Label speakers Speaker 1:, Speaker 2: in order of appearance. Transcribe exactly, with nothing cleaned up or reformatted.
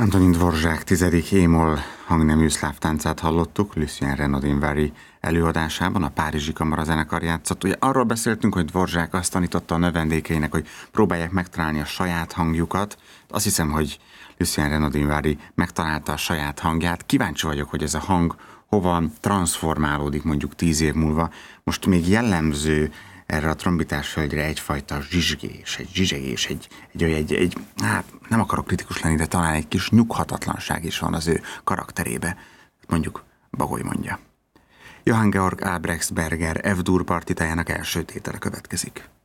Speaker 1: Antonin Dvorzsák tizedik émol hangnemű szláv táncát hallottuk Lucien Renaudin-Vary előadásában, a Párizsi Kamarazenekar játszott. Ugye arról beszéltünk, hogy Dvorzsák azt tanította a növendékeinek, hogy próbálják megtalálni a saját hangjukat. Azt hiszem, hogy Lucien Renaudin-Vary megtalálta a saját hangját. Kíváncsi vagyok, hogy ez a hang hova transformálódik mondjuk tíz év múlva. Most még jellemző erre a trombitás hölgyre egyfajta zsizsgés, egy zsizsegés, egy, egy, egy, egy, egy, hát nem akarok kritikus lenni, de talán egy kis nyughatatlanság is van az ő karakterébe. Mondjuk Bagoly mondja. Johann Georg Albrechtsberger F-dur partitájának első tétele következik.